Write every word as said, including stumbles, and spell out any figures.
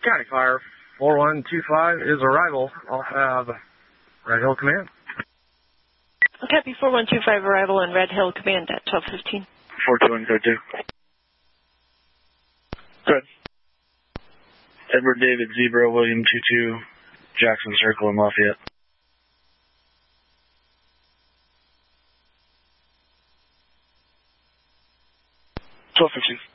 County Fire four one two five is arrival. I'll have Red Hill Command. Copy four one two five arrival on Red Hill Command at twelve fifteen. four two one, code two. Good. Edward David Zebra, William two two, Jackson Circle in Lafayette. twelve fifteen.